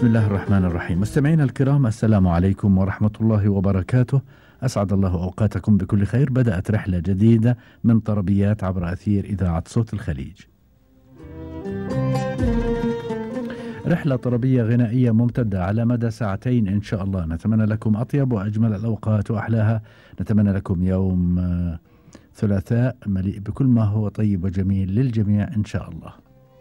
بسم الله الرحمن الرحيم. مستمعينا الكرام، السلام عليكم ورحمة الله وبركاته. أسعد الله أوقاتكم بكل خير. بدأت رحلة جديدة من طربيات عبر أثير إذاعة صوت الخليج. رحلة طربية غنائية ممتدة على مدى ساعتين إن شاء الله. نتمنى لكم أطيب وأجمل الأوقات وأحلاها. نتمنى لكم يوم ثلاثاء مليء بكل ما هو طيب وجميل للجميع إن شاء الله.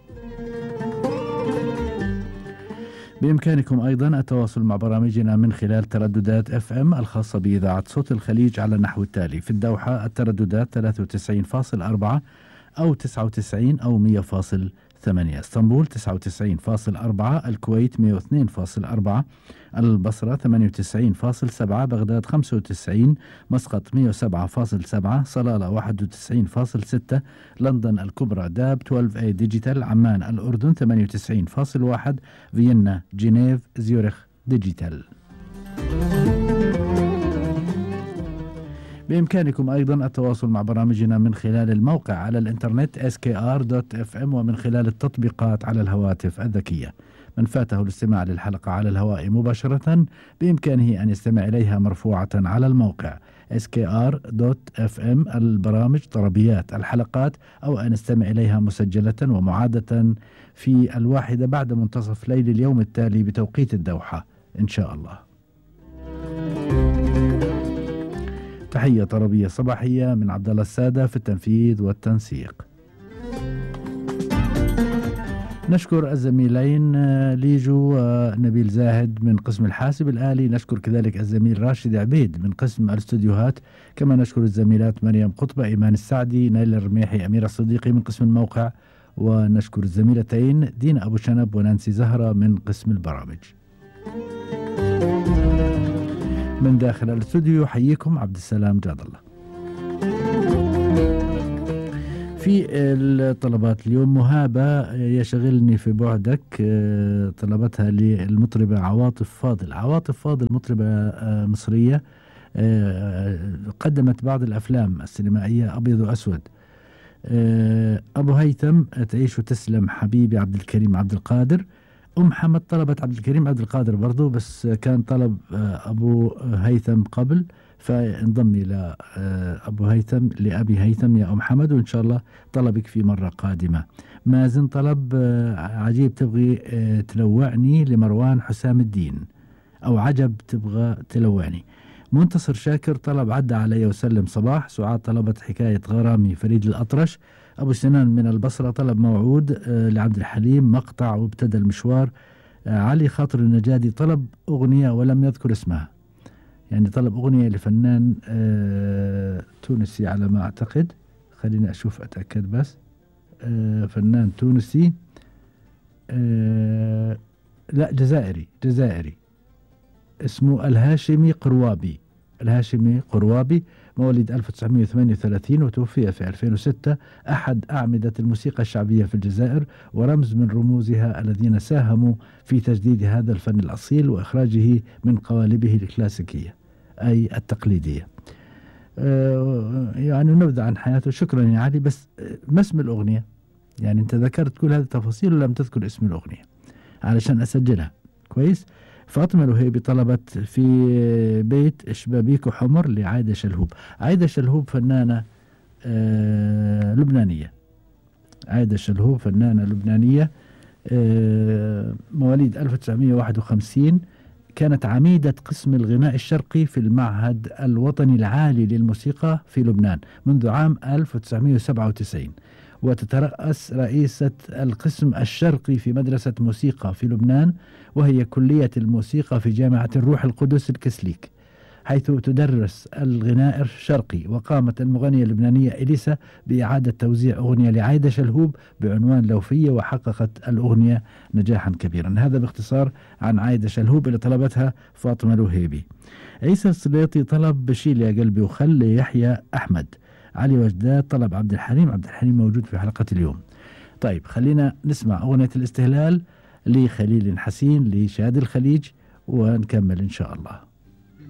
بإمكانكم أيضا التواصل مع برامجنا من خلال ترددات FM الخاصة بإذاعة صوت الخليج على النحو التالي: في الدوحة الترددات 93.4 أو 99 أو 100.8، اسطنبول 99.4، الكويت 102.4، البصرة 98.7، بغداد 95، مسقط 107.7، صلالة 91.6، لندن الكبرى داب 12A ديجيتال، عمان الأردن 98.1، فيينا جنيف زيورخ ديجيتال. بإمكانكم أيضا التواصل مع برامجنا من خلال الموقع على الإنترنت skr.fm ومن خلال التطبيقات على الهواتف الذكية. من فاته الاستماع للحلقة على الهواء مباشرة بإمكانه أن يستمع إليها مرفوعة على الموقع skr.fm البرامج طربيات الحلقات، أو أن يستمع إليها مسجلة ومعادة في 1 بعد منتصف ليل اليوم التالي بتوقيت الدوحة إن شاء الله. تحية طربية صباحية من عبد الله السادة في التنفيذ والتنسيق. نشكر الزميلين ليجو نبيل زاهد من قسم الحاسب الآلي، نشكر كذلك الزميل راشد عبيد من قسم الاستوديوهات، كما نشكر الزميلات مريم قطبة، إيمان السعدي، نيل الرميحي، أميرة الصديقي من قسم الموقع، ونشكر الزميلتين دينا أبو شنب ونانسي زهرة من قسم البرامج. من داخل الاستوديو حييكم عبد السلام جاد الله. في الطلبات اليوم مهابة يشغلني في بعدك، طلبتها للمطربة عواطف فاضل. عواطف فاضل مطربة مصرية قدمت بعض الأفلام السينمائية أبيض وأسود. أبو هيثم تعيش وتسلم حبيبي عبد الكريم عبد القادر. أم حمد طلبت عبد الكريم عبد القادر برضو، بس كان طلب أبو هيثم قبل، فانضم إلى أبو هيثم لأبي هيثم يا أم حمد، وإن شاء الله طلبك في مرة قادمة. مازن طلب عجيب تبغي تلوعني لمروان حسام الدين، أو عجب تبغى تلوعني. منتصر شاكر طلب عدى علي وسلم صباح. سعاد طلبت حكاية غرامي فريد الأطرش. أبو سنان من البصرة طلب موعود لعبد الحليم مقطع وابتدى المشوار. علي خاطر النجادي طلب أغنية ولم يذكر اسمها، يعني طلب أغنية لفنان تونسي على ما أعتقد، خليني أشوف أتأكد بس. فنان تونسي، لا جزائري اسمه الهاشمي قروابي. الهاشمي قروابي مواليد 1938 وتوفي في 2006، أحد أعمدة الموسيقى الشعبية في الجزائر ورمز من رموزها الذين ساهموا في تجديد هذا الفن الأصيل وإخراجه من قوالبه الكلاسيكية أي التقليدية. يعني نبذة عن حياته. شكرا يا علي، بس ما اسم الأغنية؟ يعني أنت ذكرت كل هذه التفاصيل ولم تذكر اسم الأغنية علشان أسجلها كويس. فاطمة الوهيبي طلبت في بيت شبابيك حمر لعايدة شلهوب. عايدة شلهوب فنانة لبنانية. عايدة شلهوب فنانة لبنانية مواليد 1951، كانت عميدة قسم الغناء الشرقي في المعهد الوطني العالي للموسيقى في لبنان منذ عام 1997، وتترأس رئيسة القسم الشرقي في مدرسة موسيقى في لبنان، وهي كلية الموسيقى في جامعة الروح القدس الكسليك، حيث تدرس الغناء الشرقي. وقامت المغنية اللبنانية إليسا بإعادة توزيع أغنية لعايدة شلهوب بعنوان لوفية، وحققت الأغنية نجاحا كبيرا. هذا باختصار عن عايدة شلهوب اللي طلبتها فاطمة الوهيبي. عيسى السليطي طلب بشيل يا قلبي وخل يحيى أحمد. علي وجداد طلب عبد الحليم. عبد الحليم موجود في حلقة اليوم. طيب خلينا نسمع أغنية الاستهلال لخليل حسين لشاد الخليج ونكمل إن شاء الله.